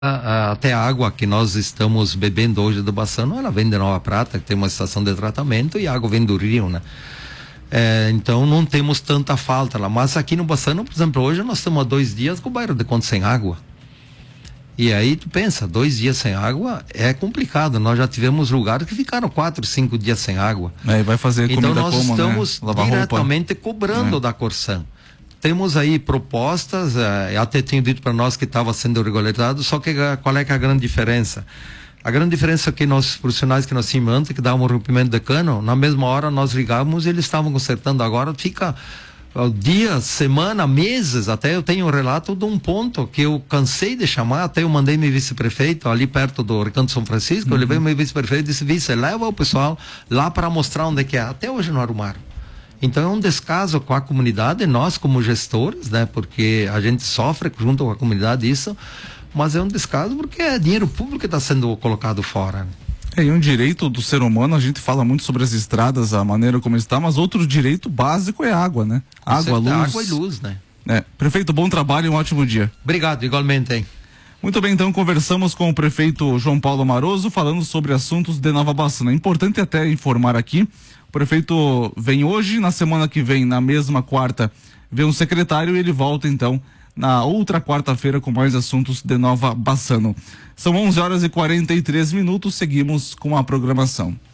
até a água que nós estamos bebendo hoje do Bassano, ela vem de Nova Prata, que tem uma estação de tratamento, e a água vem do rio, né? Então não temos tanta falta lá. Mas aqui no Bassano, por exemplo, hoje nós estamos há 2 dias com o bairro de Conde sem água. E aí tu pensa, 2 dias sem água é complicado. Nós já tivemos lugares que ficaram 4, 5 dias sem água. Vai fazer comida então nós como, estamos né? diretamente cobrando da Corsan. Temos aí propostas, até tinham dito para nós que estava sendo regularizado, só que qual é que é a grande diferença? A grande diferença é que nós, profissionais que nós tínhamos antes, que davam um rompimento de cano, na mesma hora nós ligávamos e eles estavam consertando. Agora fica dias, semana, meses. Até eu tenho um relato de um ponto que eu cansei de chamar, até eu mandei meu vice-prefeito ali perto do Recanto São Francisco, eu levei meu vice-prefeito e disse: vice, leva o pessoal lá para mostrar onde é que é. Até hoje não arrumaram. Então é um descaso com a comunidade, nós como gestores, né? Porque a gente sofre junto com a comunidade isso, mas é um descaso porque é dinheiro público que está sendo colocado fora. E um direito do ser humano, a gente fala muito sobre as estradas, a maneira como está, mas outro direito básico é água, né? Água, luz. Água e luz, né? Prefeito, bom trabalho e um ótimo dia. Obrigado, igualmente, hein? Muito bem, então conversamos com o prefeito João Paulo Maroso, falando sobre assuntos de Nova Bassano. É importante até informar aqui, o prefeito vem hoje, na semana que vem, na mesma quarta, vem um secretário e ele volta então na outra quarta-feira com mais assuntos de Nova Bassano. São 11h43, seguimos com a programação.